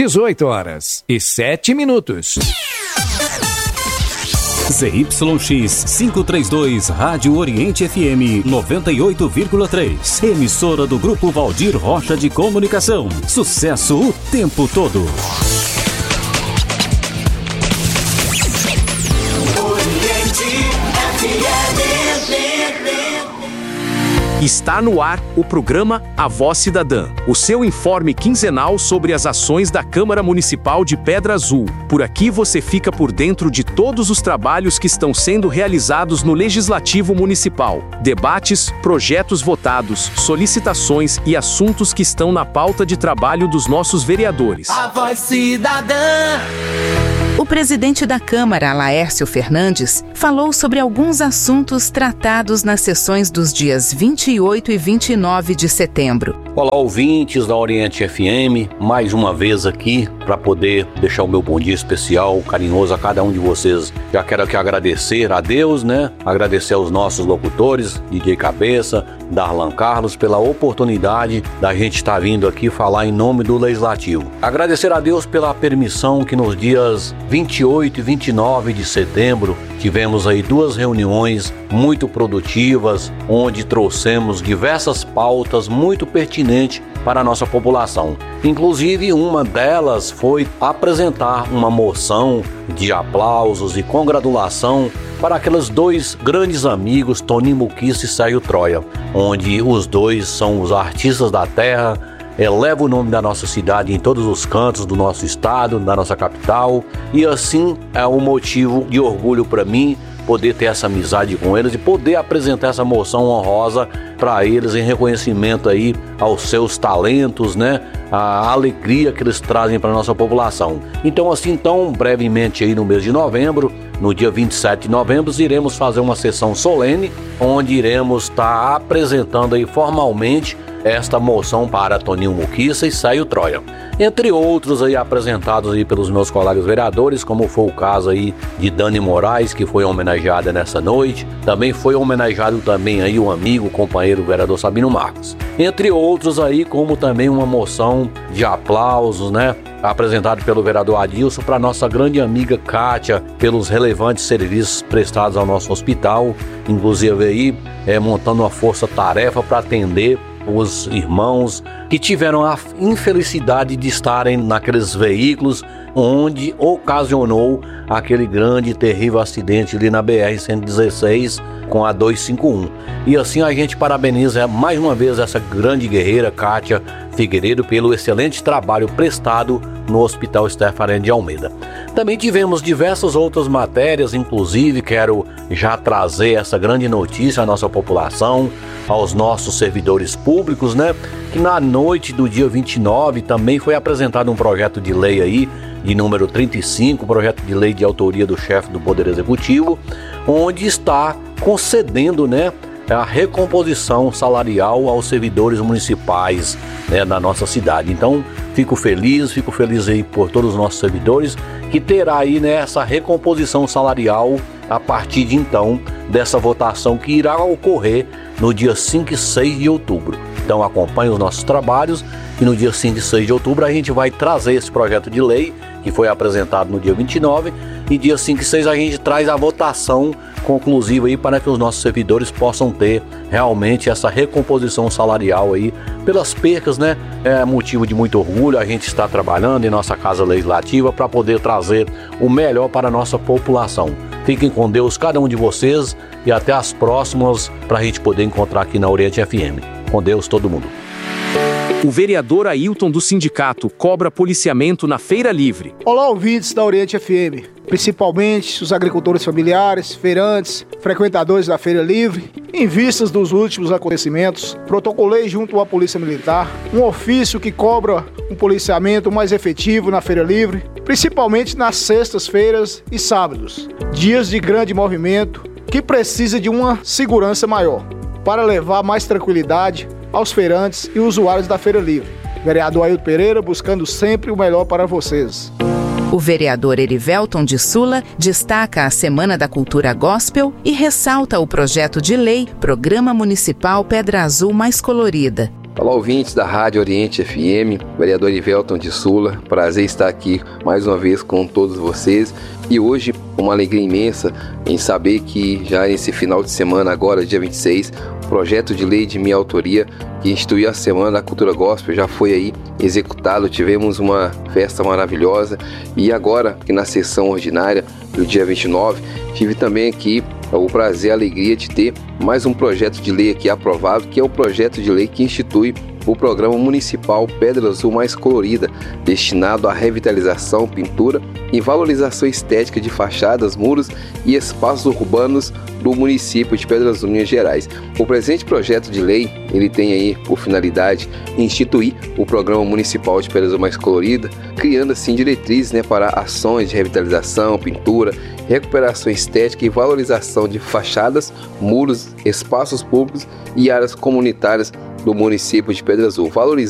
18h07. ZYX 532, Rádio Oriente FM 98,3. Emissora do Grupo Valdir Rocha de Comunicação. Sucesso o tempo todo. Está no ar o programa A Voz Cidadã, o seu informe quinzenal sobre as ações da Câmara Municipal de Pedra Azul. Por aqui você fica por dentro de todos os trabalhos que estão sendo realizados no Legislativo Municipal, debates, projetos votados, solicitações e assuntos que estão na pauta de trabalho dos nossos vereadores. A Voz Cidadã. O presidente da Câmara, Laércio Fernandes, falou sobre alguns assuntos tratados nas sessões dos dias 28 e 29 de setembro. Olá, ouvintes da Oriente FM, mais uma vez aqui para poder deixar o meu bom dia especial, carinhoso a cada um de vocês. Já quero aqui agradecer a Deus, Agradecer aos nossos locutores, DJ Cabeça, Darlan Carlos, pela oportunidade da gente estar vindo aqui falar em nome do Legislativo. Agradecer a Deus pela permissão que nos dias 28 e 29 de setembro tivemos aí duas reuniões muito produtivas, onde trouxemos diversas pautas muito pertinentes para a nossa população. Inclusive, uma delas foi apresentar uma moção de aplausos e congratulação para aqueles dois grandes amigos, Toninho Muquiça e Sérgio Troia, onde os dois são os artistas da terra, eleva o nome da nossa cidade em todos os cantos do nosso estado, da nossa capital, e assim é um motivo de orgulho para mim poder ter essa amizade com eles e poder apresentar essa moção honrosa para eles em reconhecimento aí aos seus talentos, a alegria que eles trazem para a nossa população. Então assim, tão brevemente aí no mês de novembro, no dia 27 de novembro, iremos fazer uma sessão solene, onde iremos estar apresentando aí formalmente esta moção para Toninho Muquiça e Sérgio Troia. Entre outros aí apresentados aí pelos meus colegas vereadores, como foi o caso aí de Dani Moraes, que foi homenageada nessa noite. Também foi homenageado também aí um amigo, companheiro vereador Sabino Marcos. Entre outros aí, como também uma moção de aplausos, apresentado pelo vereador Adilson para nossa grande amiga Kátia, pelos relevantes serviços prestados ao nosso hospital, inclusive aí montando uma força-tarefa para atender os irmãos que tiveram a infelicidade de estarem naqueles veículos onde ocasionou aquele grande e terrível acidente ali na BR-116 com a 251. E assim a gente parabeniza mais uma vez essa grande guerreira Kátia Figueiredo pelo excelente trabalho prestado no Hospital Stefanel de Almeida. Também tivemos diversas outras matérias, inclusive quero já trazer essa grande notícia à nossa população, aos nossos servidores públicos, que na noite do dia 29 também foi apresentado um projeto de lei aí, de número 35, projeto de lei de autoria do chefe do Poder Executivo, onde está concedendo, a recomposição salarial aos servidores municipais, da nossa cidade. Então, fico feliz aí por todos os nossos servidores, que terá aí, essa recomposição salarial a partir de então, dessa votação que irá ocorrer no dia 5 e 6 de outubro. Então, acompanhe os nossos trabalhos e no dia 5 e 6 de outubro a gente vai trazer esse projeto de lei que foi apresentado no dia 29 e dia 5 e 6 a gente traz a votação conclusiva aí para que os nossos servidores possam ter realmente essa recomposição salarial aí pelas percas, É motivo de muito orgulho a gente estar trabalhando em nossa Casa Legislativa para poder trazer o melhor para a nossa população. Fiquem com Deus cada um de vocês e até as próximas para a gente poder encontrar aqui na Oriente FM. Com Deus todo mundo. O vereador Ailton do sindicato cobra policiamento na Feira Livre. Olá, ouvintes da Oriente FM, principalmente os agricultores familiares, feirantes, frequentadores da Feira Livre. Em vistas dos últimos acontecimentos, protocolei junto à Polícia Militar um ofício que cobra um policiamento mais efetivo na Feira Livre, principalmente nas sextas-feiras e sábados, dias de grande movimento que precisa de uma segurança maior, para levar mais tranquilidade aos feirantes e usuários da Feira Livre. Vereador Ailton Pereira, buscando sempre o melhor para vocês. O vereador Erivelton de Sula destaca a Semana da Cultura Gospel e ressalta o projeto de lei Programa Municipal Pedra Azul Mais Colorida. Olá, ouvintes da Rádio Oriente FM, vereador Ivelton de Sula, prazer estar aqui mais uma vez com todos vocês e hoje uma alegria imensa em saber que já nesse final de semana, agora dia 26, o projeto de lei de minha autoria que instituiu a Semana da Cultura Gospel já foi aí executado, tivemos uma festa maravilhosa e agora que na sessão ordinária do dia 29, tive também aqui o prazer e a alegria de ter mais um projeto de lei aqui aprovado, que é o projeto de lei que institui o Programa Municipal Pedra Azul Mais Colorida, destinado à revitalização, pintura e valorização estética de fachadas, muros e espaços urbanos do município de Pedra Azul, Minas Gerais. O presente projeto de lei, ele tem aí por finalidade instituir o Programa Municipal de Pedra Azul Mais Colorida, criando assim diretrizes, para ações de revitalização, pintura, recuperação estética e valorização de fachadas, muros, espaços públicos e áreas comunitárias do município de Pedra Azul, valorizando